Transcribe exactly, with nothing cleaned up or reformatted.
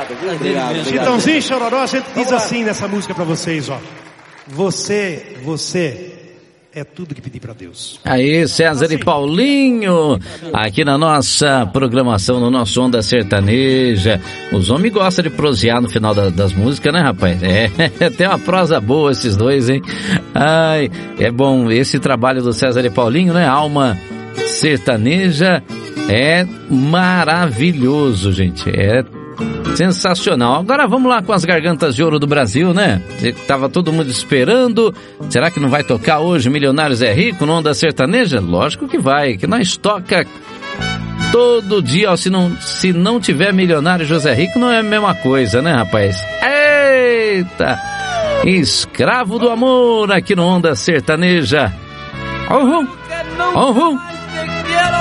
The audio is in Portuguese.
Obrigado, viu? Obrigado. Chitãozinho Chororó, a gente diz assim nessa música pra vocês, ó. Você, você é tudo que pedir pra Deus. Aí, César assim. E Paulinho, aqui na nossa programação, no nosso Onda Sertaneja. Os homens gostam de prosear no final da, das músicas, né, rapaz? É, tem uma prosa boa esses dois, hein? Ai, é bom esse trabalho do César e Paulinho, né? Alma Sertaneja é maravilhoso, gente. É sensacional. Agora vamos lá com as gargantas de ouro do Brasil, né? Tava todo mundo esperando. Será que não vai tocar hoje Milionários é Rico no Onda Sertaneja? Lógico que vai, que nós toca todo dia. Ó, se não, se não tiver Milionário José Rico, não é a mesma coisa, né, rapaz? Eita! Escravo do Amor aqui no Onda Sertaneja. Uhum! Uhum!